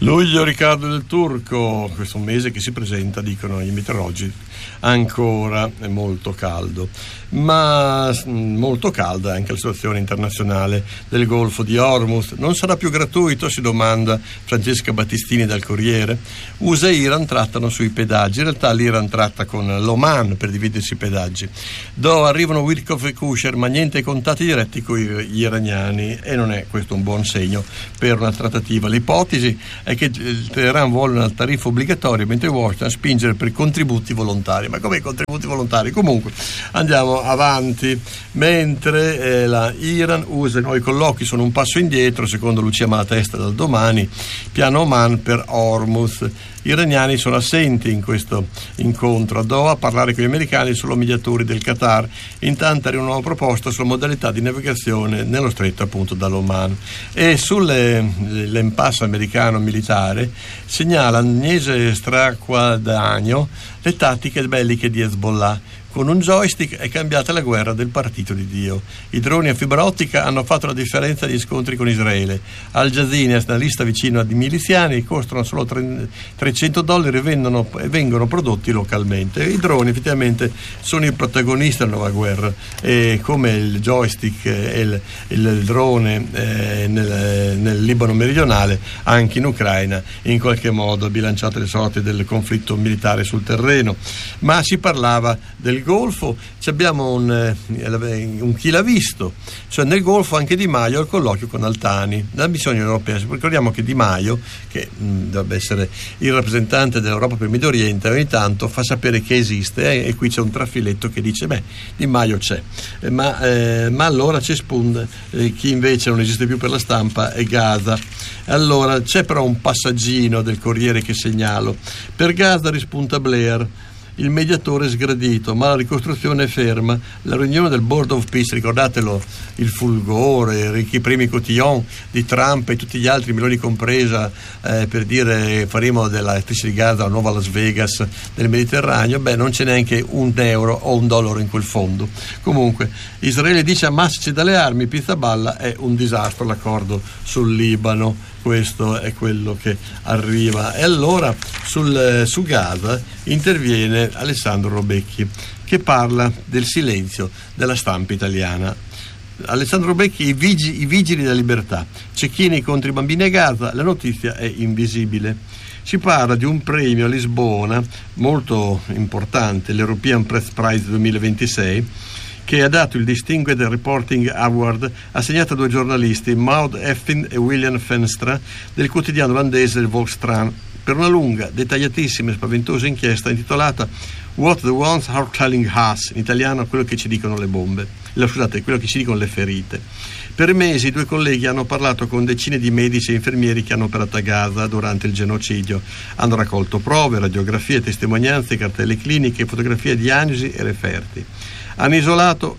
Luglio, Riccardo Del Turco, questo mese che si presenta, dicono i meteorologi, ancora è molto caldo, ma molto calda è anche la situazione internazionale del Golfo di Hormuz. Non sarà più gratuito, si domanda Francesca Battistini dal Corriere. USA e Iran trattano sui pedaggi, in realtà l'Iran tratta con l'Oman per dividersi i pedaggi. Doha arrivano Witkoff e Kusher, ma niente contatti diretti con gli iraniani, e non è questo un buon segno per una trattativa. L'ipotesi è che il Teheran vuole una tariffa obbligatoria, mentre Washington spingere per contributi volontari. Ma come contributi volontari? Comunque andiamo avanti. Mentre la Iran usa i nuovi colloqui, sono un passo indietro secondo Lucia Malatesta dal Domani. Piano Oman per Hormuz. Gli iraniani sono assenti in questo incontro a Doha. A parlare con gli americani solo mediatori del Qatar. Intanto arriva una nuova proposta sulla modalità di navigazione nello stretto appunto dall'Oman. E sull'impasse americano militare segnala Agnese Straquadagno le tattiche belliche di Hezbollah. Con un joystick è cambiata la guerra del partito di Dio. I droni a fibra ottica hanno fatto la differenza agli scontri con Israele. Al Jazeera, una lista vicino a miliziani, costano solo $300 e vengono prodotti localmente. I droni effettivamente sono i protagonisti della nuova guerra, e come il joystick e il drone nel Libano meridionale, anche in Ucraina in qualche modo ha bilanciato le sorti del conflitto militare sul terreno. Ma si parlava del Golfo, abbiamo un chi l'ha visto, cioè nel Golfo anche Di Maio al colloquio con Altani, la missione europea. Ricordiamo che Di Maio, che dovrebbe essere il rappresentante dell'Europa per il Medio Oriente, ogni tanto fa sapere che esiste, e qui c'è un trafiletto che dice Di Maio c'è, ma allora c'è spunta chi invece non esiste più per la stampa è Gaza. Allora c'è però un passaggino del Corriere che segnalo. Per Gaza rispunta Blair, il mediatore sgradito, ma la ricostruzione è ferma. La riunione del Board of Peace, ricordatelo, il fulgore, i primi cotillon di Trump e tutti gli altri, Meloni compresa, per dire faremo della striscia di Gaza la nuova Las Vegas del Mediterraneo. Non c'è neanche €1 o $1 in quel fondo. Comunque Israele dice Hamas c'è dalle armi, Pizzaballa è un disastro l'accordo sul Libano. Questo è quello che arriva. E allora su Gaza interviene Alessandro Robecchi, che parla del silenzio della stampa italiana. Alessandro Robecchi, i vigili della libertà, cecchini contro i bambini a Gaza, la notizia è invisibile. Si parla di un premio a Lisbona molto importante, l'European Press Prize 2026, che ha dato il Distinguished Reporting Award assegnato a 2 giornalisti, Maud Effin e William Venstra, del quotidiano olandese il Volkskrant, per una lunga, dettagliatissima e spaventosa inchiesta intitolata What the Ones Are Telling Us, in italiano quello che ci dicono le bombe, quello che ci dicono le ferite. Per mesi i 2 colleghi hanno parlato con decine di medici e infermieri che hanno operato a Gaza durante il genocidio. Hanno raccolto prove, radiografie, testimonianze, cartelle cliniche, fotografie, diagnosi e referti. Hanno isolato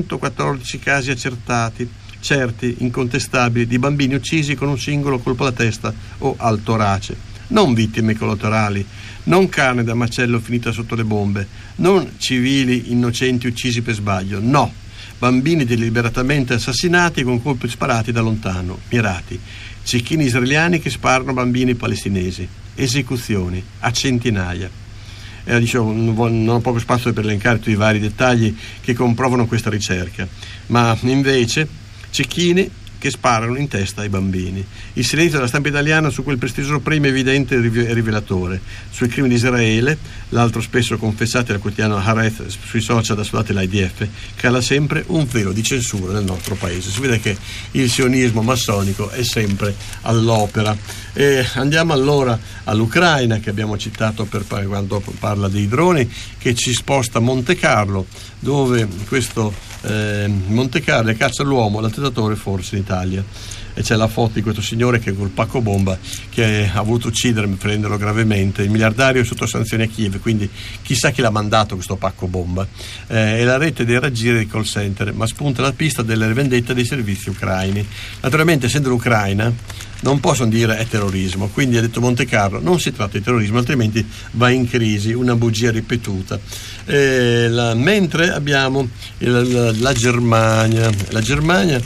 114 casi accertati, certi, incontestabili, di bambini uccisi con un singolo colpo alla testa o al torace. Non vittime collaterali, non carne da macello finita sotto le bombe, non civili innocenti uccisi per sbaglio, no. Bambini deliberatamente assassinati con colpi sparati da lontano, mirati. Cecchini israeliani che sparano bambini palestinesi. Esecuzioni a centinaia. Dicevo, non ho poco spazio per elencare tutti i vari dettagli che comprovano questa ricerca, ma invece cecchini che sparano in testa ai bambini. Il silenzio della stampa italiana su quel prestigioso premio evidente e rivelatore. Sul crimine di Israele, l'altro spesso confessato dal quotidiano Haaretz sui social da soldati dell'IDF, cala sempre un velo di censura nel nostro paese. Si vede che il sionismo massonico è sempre all'opera. E andiamo allora all'Ucraina, che abbiamo citato quando parla dei droni, che ci sposta a Monte Carlo, dove questo Monte Carlo caccia l'uomo, l'attentatore forse in Italia, e c'è la foto di questo signore che col pacco bomba che ha voluto uccidere, prenderlo gravemente. Il miliardario è sotto sanzioni a Kiev, quindi chissà chi l'ha mandato questo pacco bomba, e la rete dei raggiri dei call center, ma spunta la pista delle vendette dei servizi ucraini. Naturalmente, essendo l'Ucraina, non possono dire è terrorismo. Quindi ha detto Montecarlo, non si tratta di terrorismo, altrimenti va in crisi, una bugia ripetuta. Mentre abbiamo la Germania. La Germania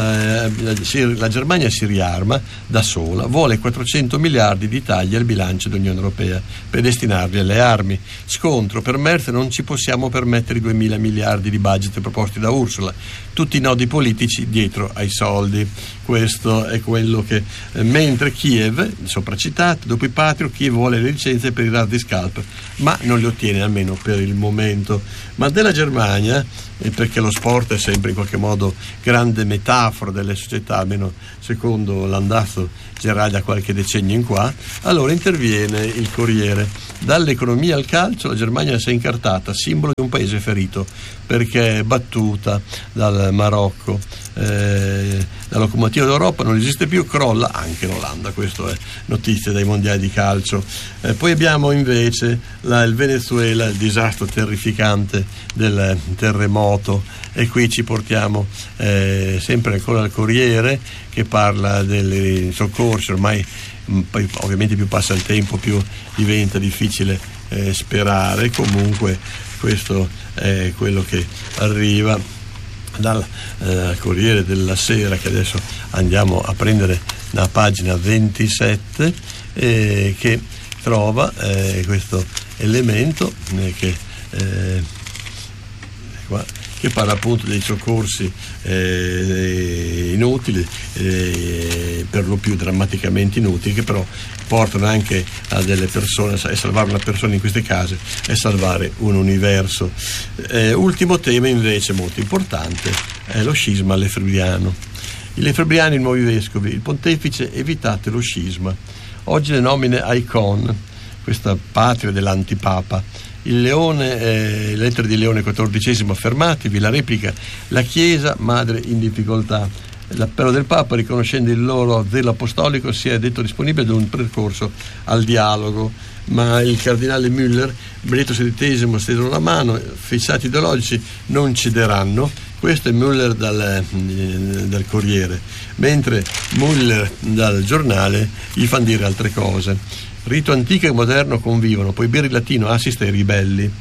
si riarma da sola, vuole 400 miliardi di tagli al bilancio dell'Unione Europea per destinarli alle armi. Scontro per Merz, non ci possiamo permettere i 2000 miliardi di budget proposti da Ursula, tutti i nodi politici dietro ai soldi. Questo è quello che mentre Kiev, sopracitato, dopo i Patriot, Kiev vuole le licenze per i razzi Scalp, ma non le ottiene, almeno per il momento. Ma della Germania, perché lo sport è sempre in qualche modo grande metafora delle società, almeno secondo l'andazzo generale da qualche decennio in qua, allora interviene il Corriere. Dall'economia al calcio la Germania si è incartata, simbolo di un paese ferito, perché è battuta dal Marocco. La locomotiva d'Europa non esiste più, crolla anche l'Olanda. Questo è notizia dai mondiali di calcio. Poi abbiamo invece il Venezuela, il disastro terrificante del terremoto, e qui ci portiamo sempre ancora al Corriere, che parla dei soccorsi. Ormai poi ovviamente più passa il tempo più diventa difficile sperare. Comunque questo è quello che arriva dal Corriere della Sera, che adesso andiamo a prendere la pagina 27, che trova questo elemento che parla appunto dei soccorsi inutili, per lo più drammaticamente inutili, che però portano anche a delle persone, e salvare una persona in queste case è salvare un universo. Ultimo tema invece molto importante è lo scisma lefebvriano. I lefebvriani, i nuovi vescovi, il pontefice: evitate lo scisma. Oggi le nomine a Icon, questa patria dell'antipapa. Il Leone, lettere di Leone XIV: affermatevi, la replica la Chiesa madre in difficoltà. L'appello del Papa, riconoscendo il loro zelo apostolico, si è detto disponibile ad un percorso al dialogo, ma il cardinale Müller, Benedetto XVI stesono la mano, fissati ideologici non cederanno. Questo è Müller dal Corriere, mentre Müller dal Giornale gli fanno dire altre cose. Rito antico e moderno convivono, poi bere il latino assiste ai ribelli.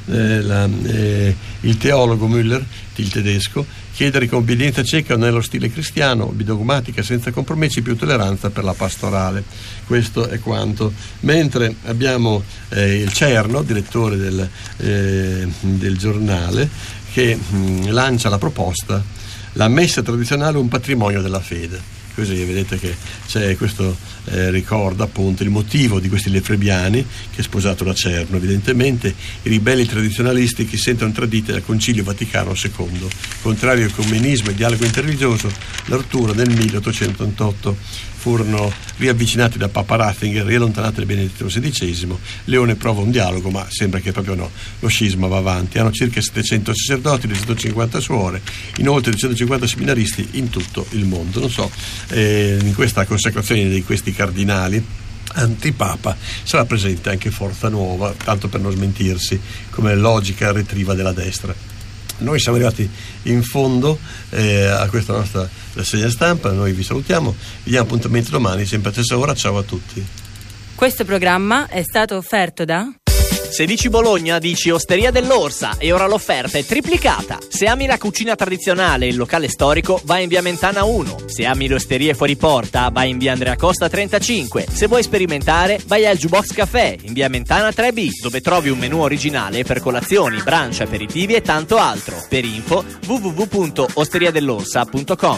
Il teologo Müller, il tedesco, chiede che obbedienza cieca nello stile cristiano, bidogmatica senza compromessi, più tolleranza per la pastorale. Questo è quanto. Mentre abbiamo il Cerno, direttore del Giornale, che lancia la proposta: la messa tradizionale è un patrimonio della fede. Così vedete che c'è questo ricorda appunto il motivo di questi lefebvriani, che è sposato da Cerno. Evidentemente i ribelli tradizionalisti che si sentono traditi dal Concilio Vaticano II, contrario al comunismo e dialogo interreligioso. L'Artura nel 1888 furono riavvicinati da Papa Ratzinger, riallontanati da Benedetto XVI. Leone prova un dialogo, ma sembra che proprio no, lo scisma va avanti. Hanno circa 700 sacerdoti, 250 suore, inoltre 250 seminaristi in tutto il mondo. Non so, in questa consacrazione di questi cardinali antipapa sarà presente anche Forza Nuova, tanto per non smentirsi, come logica retriva della destra. Noi siamo arrivati in fondo a questa nostra rassegna stampa. Noi vi salutiamo, vi diamo appuntamento domani sempre a stessa ora. Ciao a tutti. Questo programma è stato offerto da... Se dici Bologna, dici Osteria dell'Orsa, e ora l'offerta è triplicata. Se ami la cucina tradizionale e il locale storico, vai in via Mentana 1. Se ami le osterie fuori porta, vai in via Andrea Costa 35. Se vuoi sperimentare, vai al Jukebox Café in via Mentana 3B, dove trovi un menù originale per colazioni, brunch, aperitivi e tanto altro. Per info www.osteriadell'orsa.com.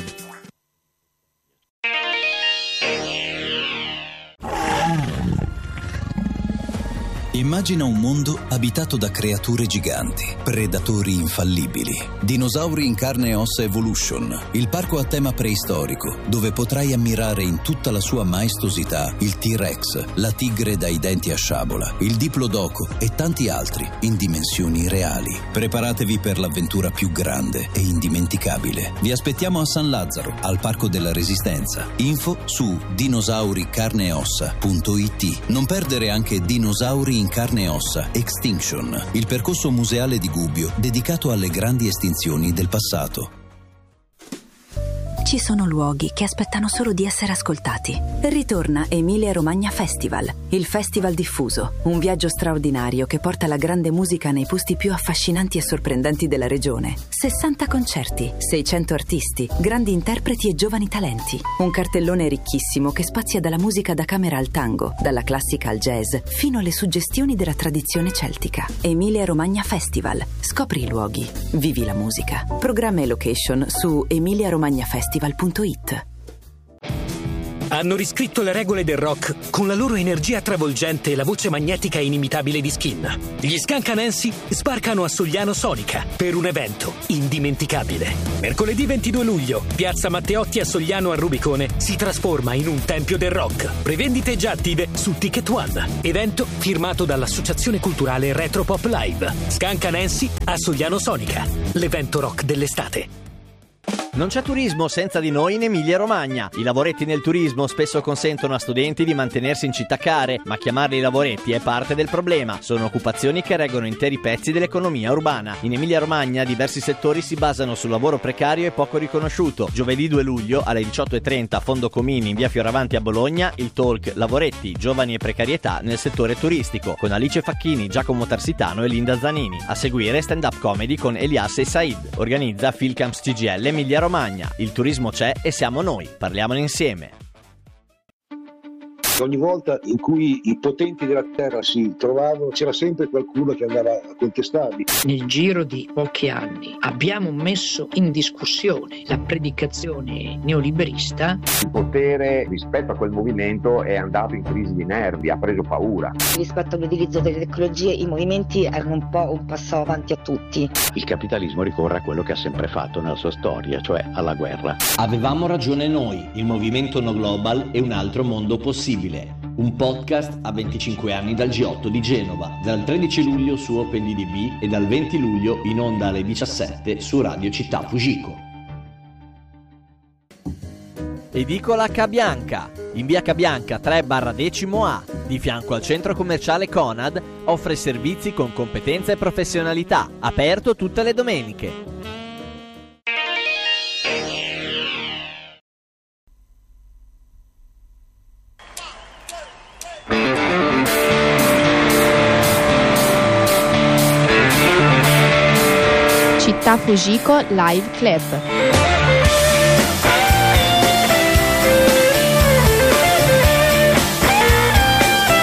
Immagina un mondo abitato da creature giganti, predatori infallibili. Dinosauri in carne e ossa Evolution, il parco a tema preistorico, dove potrai ammirare in tutta la sua maestosità il T-Rex, la tigre dai denti a sciabola, il Diplodoco e tanti altri in dimensioni reali. Preparatevi per l'avventura più grande e indimenticabile. Vi aspettiamo a San Lazzaro, al Parco della Resistenza. Info su dinosauricarneeossa.it. Non perdere anche Dinosauri in carne e ossa Extinction, il percorso museale di Gubbio dedicato alle grandi estinzioni del passato. ci sono luoghi che aspettano solo di essere ascoltati. Ritorna Emilia Romagna Festival, il festival diffuso, un viaggio straordinario che porta la grande musica nei posti più affascinanti e sorprendenti della regione. 60 concerti, 600 artisti, grandi interpreti e giovani talenti. Un cartellone ricchissimo che spazia dalla musica da camera al tango, dalla classica al jazz, fino alle suggestioni della tradizione celtica. Emilia Romagna Festival. Scopri i luoghi, vivi la musica. Programma e location su emiliaromagnafestival.it. Hanno riscritto le regole del rock con la loro energia travolgente e la voce magnetica e inimitabile di Skin. Gli Scancanensi sbarcano a Sogliano Sonica per un evento indimenticabile. Mercoledì 22 luglio, Piazza Matteotti a Sogliano a Rubicone si trasforma in un tempio del rock. Prevendite già attive su Ticket One. Evento firmato dall'Associazione Culturale Retro Pop Live. Scancanensi a Sogliano Sonica. L'evento rock dell'estate. Non c'è turismo senza di noi in Emilia-Romagna. I lavoretti nel turismo spesso consentono a studenti di mantenersi in città care, ma chiamarli lavoretti è parte del problema. Sono occupazioni che reggono interi pezzi dell'economia urbana. In Emilia-Romagna diversi settori si basano sul lavoro precario e poco riconosciuto. Giovedì 2 luglio alle 18:30 a Fondo Comini in via Fioravanti a Bologna, il talk Lavoretti, giovani e precarietà nel settore turistico, con Alice Facchini, Giacomo Tarsitano e Linda Zanini. A seguire stand-up comedy con Elias e Said. Organizza Philcamps CGL Emilia-Romagna. Il turismo c'è e siamo noi, parliamone insieme. Ogni volta in cui i potenti della terra si trovavano c'era sempre qualcuno che andava a contestarli. Nel giro di pochi anni abbiamo messo in discussione la predicazione neoliberista. Il potere rispetto a quel movimento è andato in crisi di nervi, ha preso paura. Rispetto all'utilizzo delle tecnologie i movimenti erano un po' un passo avanti a tutti. Il capitalismo ricorre a quello che ha sempre fatto nella sua storia, cioè alla guerra. Avevamo ragione noi, il movimento No Global e un altro mondo possibile. Un podcast a 25 anni dal G8 di Genova, dal 13 luglio su OpenDB e dal 20 luglio in onda alle 17 su Radio Città Fugico. Edicola Cabianca. In via Cabianca 3/10A, di fianco al centro commerciale Conad, offre servizi con competenza e professionalità, aperto tutte le domeniche. Città Fugico Live Club.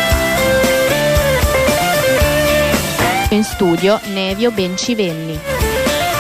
In studio Nevio Bencivenni.